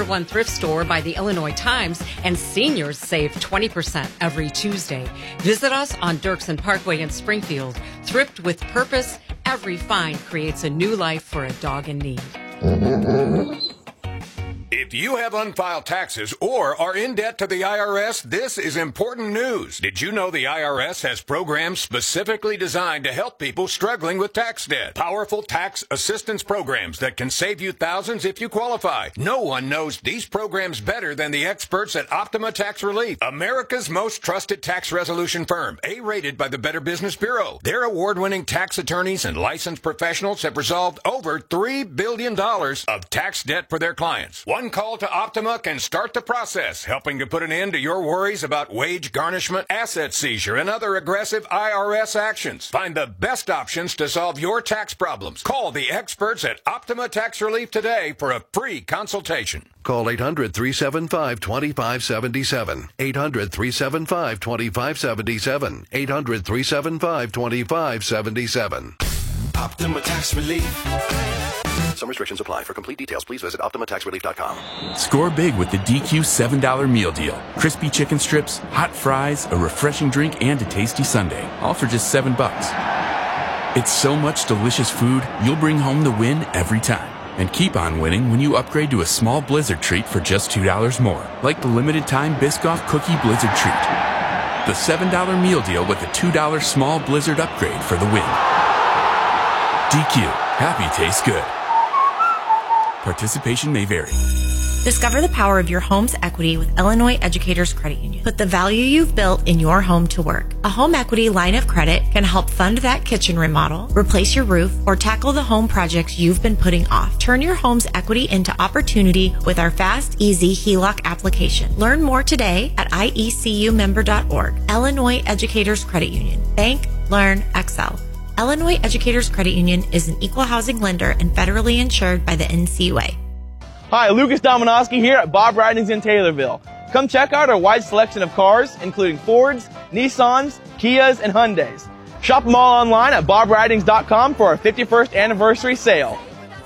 #1 thrift store by the Illinois Times, and seniors save 20% every Tuesday. Visit us on Dirksen Parkway in Springfield. Thrift with purpose. Every find creates a new life for a dog in need. If you have unfiled taxes or are in debt to the IRS, this is important news. Did you know the IRS has programs specifically designed to help people struggling with tax debt? Powerful tax assistance programs that can save you thousands if you qualify. No one knows these programs better than the experts at Optima Tax Relief, America's most trusted tax resolution firm, A-rated by the Better Business Bureau. Their award-winning tax attorneys and licensed professionals have resolved over $3 billion of tax debt for their clients. One call to Optima can start the process, helping to put an end to your worries about wage garnishment, asset seizure, and other aggressive IRS actions. Find the best options to solve your tax problems. Call the experts at Optima Tax Relief today for a free consultation. Call 800-375-2577. 800-375-2577. 800-375-2577. Optima Tax Relief. Some restrictions apply. For complete details, please visit OptimaTaxRelief.com. Score big with the DQ $7 meal deal. Crispy chicken strips, hot fries, a refreshing drink, and a tasty sundae. All for just $7. It's so much delicious food, you'll bring home the win every time. And keep on winning when you upgrade to a small Blizzard treat for just $2 more. Like the limited time Biscoff Cookie Blizzard treat. The $7 meal deal with a $2 small Blizzard upgrade for the win. DQ. Happy tastes good. Participation may vary. Discover the power of your home's equity with Illinois Educators Credit Union. Put the value you've built in your home to work. A home equity line of credit can help fund that kitchen remodel, replace your roof, or tackle the home projects you've been putting off. Turn your home's equity into opportunity with our fast, easy HELOC application. Learn more today at iecumember.org. Illinois Educators Credit Union. Bank, learn, excel. Illinois Educators Credit Union is an equal housing lender and federally insured by the NCUA. Hi, Lucas Dominowski here at Bob Ridings in Taylorville. Come check out our wide selection of cars, including Fords, Nissans, Kias, and Hyundais. Shop them all online at bobridings.com for our 51st anniversary sale.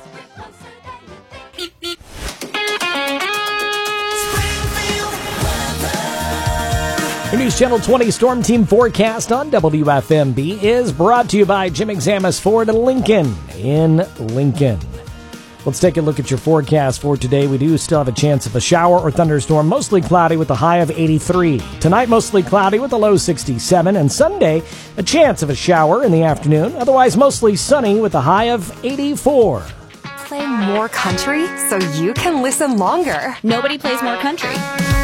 Your News Channel 20 Storm Team forecast on WFMB is brought to you by Jim Examus Ford Lincoln in Lincoln. Let's take a look at your forecast for today. We do still have a chance of a shower or thunderstorm, mostly cloudy with a high of 83. Tonight, mostly cloudy with a low 67. And Sunday, a chance of a shower in the afternoon. Otherwise, mostly sunny with a high of 84. Play more country so you can listen longer. Nobody plays more country.